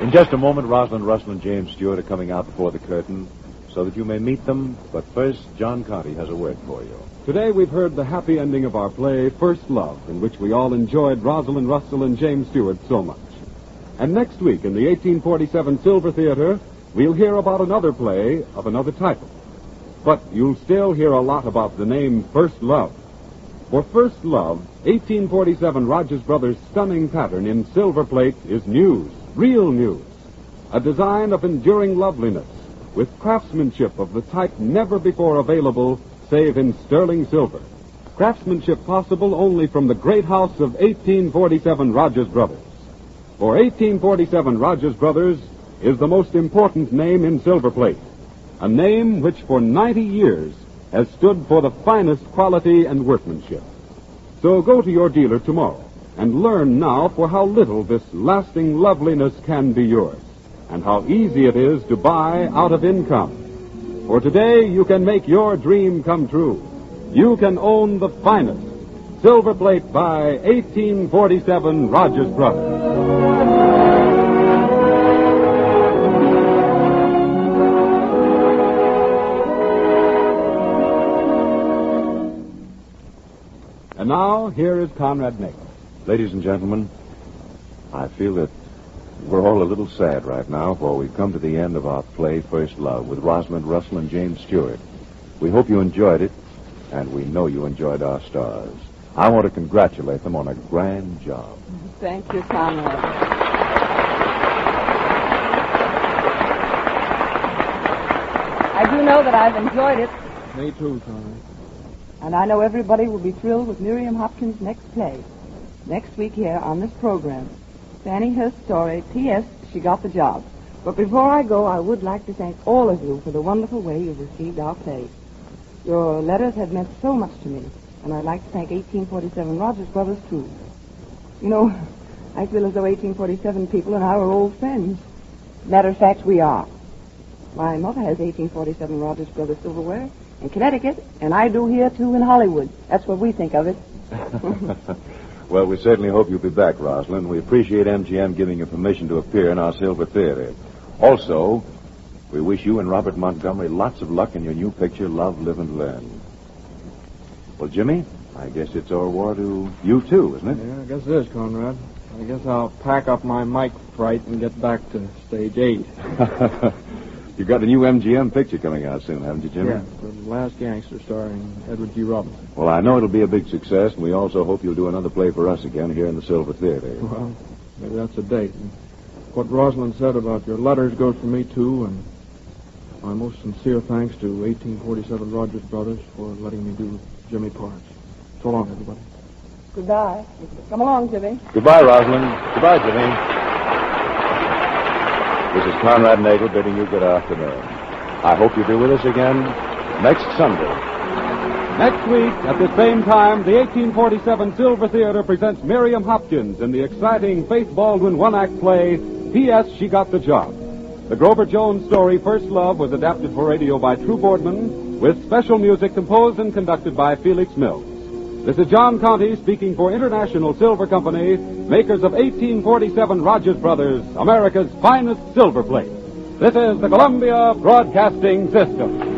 In just a moment, Rosalind Russell and James Stewart are coming out before the curtain so that you may meet them. But first, John Conte has a word for you. Today we've heard the happy ending of our play, First Love, in which we all enjoyed Rosalind Russell and James Stewart so much. And next week in the 1847 Silver Theater, we'll hear about another play of another title. But you'll still hear a lot about the name First Love. For First Love, 1847 Rogers Brothers' stunning pattern in silver plate is news, real news. A design of enduring loveliness with craftsmanship of the type never before available save in sterling silver. Craftsmanship possible only from the great house of 1847 Rogers Brothers. For 1847 Rogers Brothers is the most important name in silver plate. A name which for 90 years has stood for the finest quality and workmanship. So go to your dealer tomorrow and learn now for how little this lasting loveliness can be yours, and how easy it is to buy out of income. For today you can make your dream come true. You can own the finest silver plate by 1847 Rogers Brothers. And now, here is Conrad Nagel. Ladies and gentlemen, I feel that we're all a little sad right now, for we've come to the end of our play, First Love, with Rosalind Russell and James Stewart. We hope you enjoyed it, and we know you enjoyed our stars. I want to congratulate them on a grand job. Thank you, Conrad. I do know that I've enjoyed it. Me too, Conrad. And I know everybody will be thrilled with Miriam Hopkins' next play. Next week here on this program. Fanny her story, P.S. She got the job. But before I go, I would like to thank all of you for the wonderful way you've received our play. Your letters have meant so much to me, and I'd like to thank 1847 Rogers Brothers, too. You know, I feel as though 1847 people and I were old friends. Matter of fact, we are. My mother has 1847 Rogers Brothers silverware in Connecticut, and I do here, too, in Hollywood. That's what we think of it. Well, we certainly hope you'll be back, Rosalind. We appreciate MGM giving you permission to appear in our Silver Theater. Also, we wish you and Robert Montgomery lots of luck in your new picture, Love, Live, and Learn. Well, Jimmy, I guess it's au revoir to you, too, isn't it? Yeah, I guess it is, Conrad. I guess I'll pack up my mic fright and get back to stage 8. You've got a new MGM picture coming out soon, haven't you, Jimmy? Yeah, The Last Gangster, starring Edward G. Robinson. Well, I know it'll be a big success, and we also hope you'll do another play for us again here in the Silver Theater. Well, maybe that's a date. And what Rosalind said about your letters goes for me, too, and my most sincere thanks to 1847 Rogers Brothers for letting me do Jimmy parts. So long, everybody. Goodbye. Come along, Jimmy. Goodbye, Rosalind. Goodbye, Jimmy. This is Conrad Nagel bidding you good afternoon. I hope you'll be with us again next Sunday. Next week, at the same time, the 1847 Silver Theater presents Miriam Hopkins in the exciting Faith Baldwin one-act play, P.S. She Got the Job. The Grover Jones story, First Love, was adapted for radio by True Boardman, with special music composed and conducted by Felix Mills. This is John Conte speaking for International Silver Company, makers of 1847 Rogers Brothers, America's finest silver plate. This is the Columbia Broadcasting System.